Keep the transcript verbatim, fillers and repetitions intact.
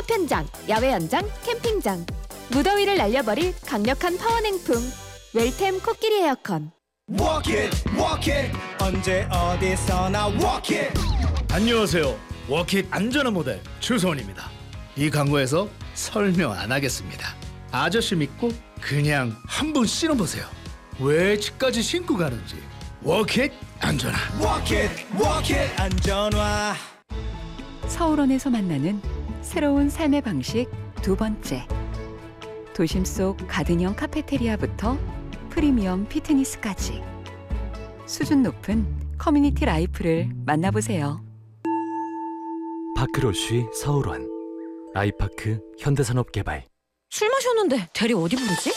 파편장, 야외 연장, 캠핑장. 무더위를 날려버릴 강력한 파워 냉풍. 웰템 코끼리 에어컨. Walk it, walk it. 언제 어디서나 walk it. 안녕하세요. 워킷 안전한 모델 추성훈입니다. 이 광고에서 설명 안 하겠습니다. 아저씨 믿고 그냥 한번 신어보세요. 왜 집까지 신고 가는지. 워킷 안전한. Walk it, walk it. 안전화. 서울원에서 만나는 새로운 삶의 방식 두 번째. 도심 속 가든형 카페테리아부터 프리미엄 피트니스까지 수준 높은 커뮤니티 라이프를 만나보세요. 파크로쉬 서울원 아이파크 현대산업개발. 술 마셨는데 대리 어디 부르지?